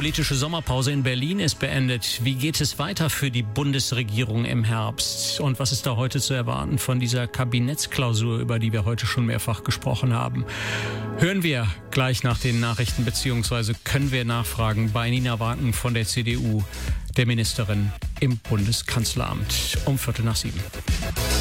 politische Sommerpause in Berlin ist beendet. Wie geht es weiter für die Bundesregierung im Herbst? Und was ist da heute zu erwarten von dieser Kabinettsklausur, über die wir heute schon mehrfach gesprochen haben? Hören wir gleich nach den Nachrichten, beziehungsweise können wir nachfragen bei Nina Wagen von der CDU, der Ministerin im Bundeskanzleramt, um 7:15.